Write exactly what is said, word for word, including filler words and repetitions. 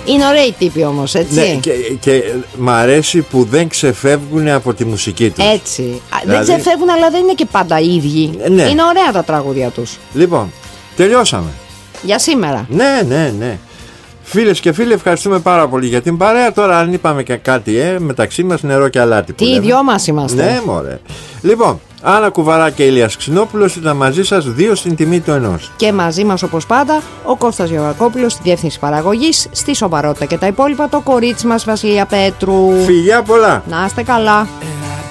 Είναι ωραίοι τύποι όμως, έτσι. Ναι, και, και μ' αρέσει που δεν ξεφεύγουν από τη μουσική τους. Έτσι. Δηλαδή... Δεν ξεφεύγουν, αλλά δεν είναι και πάντα οι ίδιοι. Ναι. Είναι ωραία τα τραγούδια τους. Λοιπόν, τελειώσαμε. Για σήμερα. Ναι, ναι, ναι. Φίλες και φίλοι, ευχαριστούμε πάρα πολύ για την παρέα. Τώρα, αν είπαμε και κάτι, ε, μεταξύ μας νερό και αλάτι. Τι οι δυο μας είμαστε. Ναι, μωρέ. Λοιπόν, Άννα Κουβαρά και Ηλίας Ξινόπουλος ήταν μαζί σας, δύο στην τιμή του ενός. Και μαζί μας, όπως πάντα, ο Κώστας Γεωργακόπουλος στη διεύθυνση παραγωγής, στη σοβαρότητα και τα υπόλοιπα, το κορίτσι μας Βασιλεία Πέτρου. Φιλιά πολλά. Να είστε καλά.